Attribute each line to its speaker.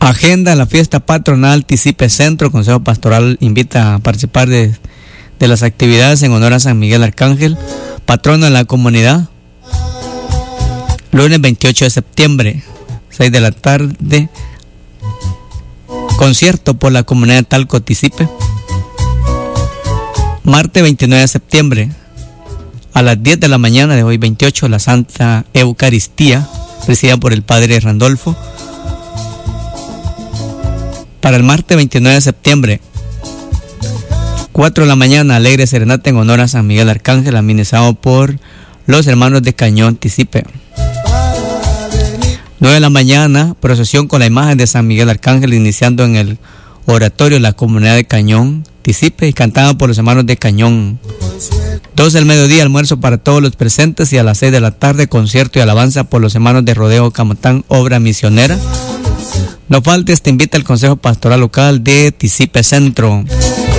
Speaker 1: Agenda en la fiesta patronal Tisipe Centro. Consejo Pastoral invita a participar de las actividades en honor a San Miguel Arcángel, patrono de la comunidad. Lunes 28 de septiembre, 6 de la tarde, concierto por la comunidad de Talco Tisipe. Martes 29 de septiembre, a las 10 de la mañana de hoy 28, la Santa Eucaristía, presidida por el Padre Randolfo. Para el martes 29 de septiembre, 4 de la mañana, alegre serenata en honor a San Miguel Arcángel, administrado por los hermanos de Cañón Tisipe. 9 de la mañana, procesión con la imagen de San Miguel Arcángel, iniciando en el oratorio de la comunidad de Cañón Tisipe y cantada por los hermanos de Cañón. 12 del mediodía, almuerzo para todos los presentes, y a las 6 de la tarde, concierto y alabanza por los hermanos de Rodeo Camotán, obra misionera. No faltes, te invita el Consejo Pastoral Local de Tisipe Centro.